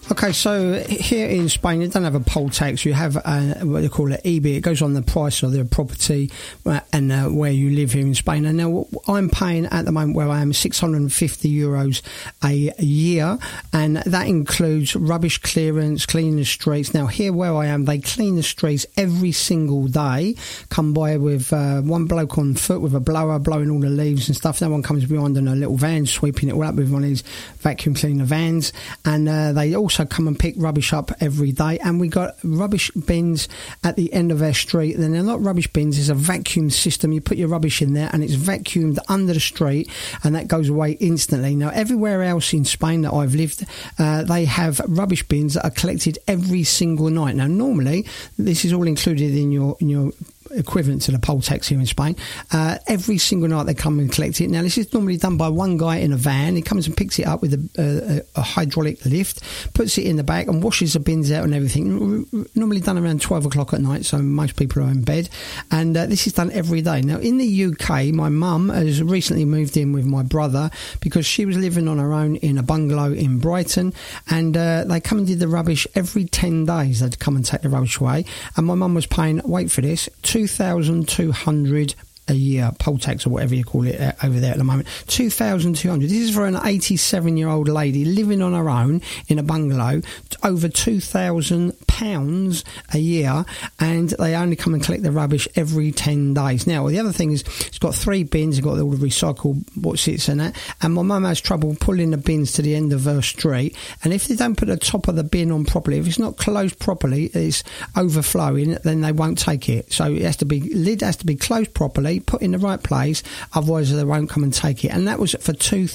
Okay, so here in Spain, you don't have a poll tax. You have what they call it EB. It goes on the price of the property and where you live here in Spain. And now I'm paying at the moment where I am €650 a year, and that includes rubbish clearance, cleaning the streets. Now here where I am, they clean the streets every single day. Come by with one bloke on foot with a blower blowing all the leaves and stuff. No one comes behind in a little van sweeping it all up with one of these vacuum cleaner vans, and they also come and pick rubbish up every day. And we got rubbish bins at the end of our street. Then they're not rubbish bins, it's a vacuum system. You put your rubbish in there and it's vacuumed under the street, and that goes away instantly. Now everywhere else in Spain that I've lived, they have rubbish bins that are collected every single night. Now normally this is all included in your equivalent to the poll tax here in Spain. Every single night they come and collect it. Now this is normally done by one guy in a van. He comes and picks it up with a hydraulic lift, puts it in the back and washes the bins out and everything. Normally done around 12 o'clock at night, so most people are in bed, and this is done every day. Now in the UK, my mum has recently moved in with my brother because she was living on her own in a bungalow in Brighton, and they come and did the rubbish every 10 days. They'd come and take the rubbish away, and my mum was paying, wait for this, 2,200 a year, poll tax or whatever you call it over there at the moment. 2,200. This is for an 87-year-old lady living on her own in a bungalow. Over £2,000 a year, and they only come and collect the rubbish every 10 days. Now the other thing is, it's got 3 bins. It's got all the recycle what sits in it, and my mum has trouble pulling the bins to the end of her street, and if they don't put the top of the bin on properly, if it's not closed properly, it's overflowing, then they won't take it. So it has to be, lid has to be closed properly, put in the right place, otherwise they won't come and take it. And that was for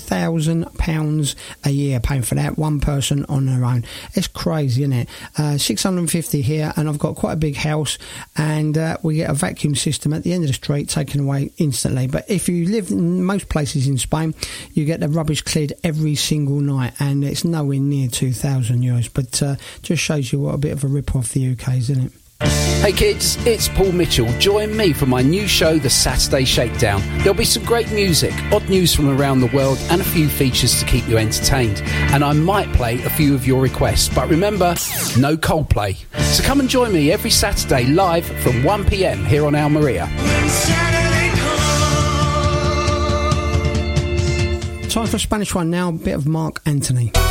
£2,000 a year, paying for that, one person on their own. It's crazy, isn't it? 650 here, and I've got quite a big house, and we get a vacuum system at the end of the street taken away instantly. But if you live in most places in Spain, you get the rubbish cleared every single night, and it's nowhere near €2,000. But just shows you what a bit of a rip-off the UK is, isn't it? Hey kids, it's Paul Mitchell. Join me for my new show, The Saturday Shakedown. There'll be some great music, odd news from around the world, and a few features to keep you entertained. And I might play a few of your requests, but remember, no Coldplay. So come and join me every Saturday live from 1 p.m. here on Al Maria. Time for a Spanish one now, a bit of Mark Anthony.